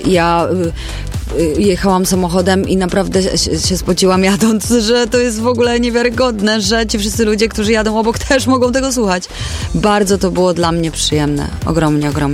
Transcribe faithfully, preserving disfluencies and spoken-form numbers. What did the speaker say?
ja jechałam samochodem i naprawdę się spociłam jadąc, że to jest w ogóle niewiarygodne, że ci wszyscy ludzie, którzy jadą obok, też mogą tego słuchać. Bardzo to było dla mnie przyjemne. Ogromnie, ogromnie.